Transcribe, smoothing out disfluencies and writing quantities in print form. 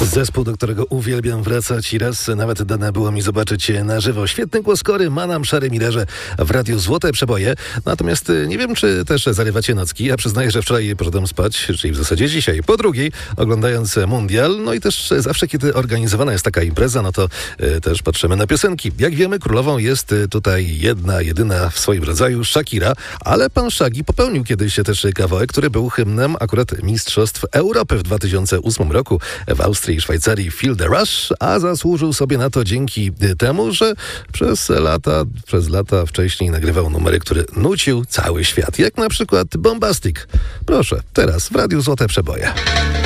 Zespół, do którego uwielbiam wracać i raz nawet dane było mi zobaczyć na żywo. Świetny głos kory ma nam Szary Millerze w Radiu Złote Przeboje. Natomiast nie wiem, czy też zarywacie nocki. Ja przyznaję, że wczoraj poszedłem spać, czyli w zasadzie dzisiaj. Po drugiej, oglądając mundial, no i też zawsze, kiedy organizowana jest taka impreza, no to też patrzymy na piosenki. Jak wiemy, królową jest tutaj jedna, jedyna w swoim rodzaju Shakira, ale pan Shaggy popełnił kiedyś też kawałek, który był hymnem akurat Mistrzostw Europy w 2008 roku w Austrii i Szwajcarii. Feel the Rush, a zasłużył sobie na to dzięki temu, że przez lata wcześniej nagrywał numery, które nucił cały świat, jak na przykład Bombastic. Proszę, teraz w Radiu Złote Przeboje.